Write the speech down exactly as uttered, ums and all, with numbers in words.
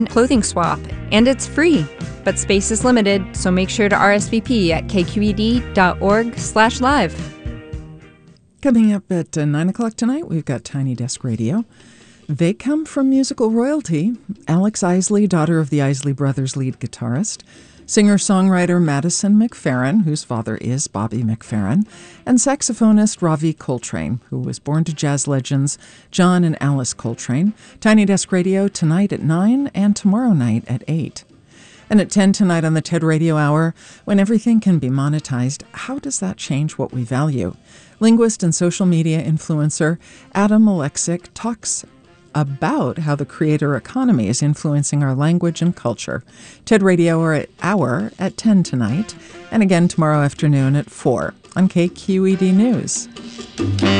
clothing swap, and it's free. But space is limited, so make sure to R S V P at kqed.org slash live. Coming up at uh, nine o'clock tonight, we've got Tiny Desk Radio. They come from musical royalty. Alex Isley, daughter of the Isley Brothers lead guitarist. Singer-songwriter Madison McFerrin, whose father is Bobby McFerrin. And saxophonist Ravi Coltrane, who was born to jazz legends John and Alice Coltrane. Tiny Desk Radio tonight at nine and tomorrow night at eight. And at ten tonight on the TED Radio Hour, when everything can be monetized, how does that change what we value? Linguist and social media influencer Adam Alexic talks about how the creator economy is influencing our language and culture. TED Radio Hour at ten tonight, and again tomorrow afternoon at four on K Q E D News.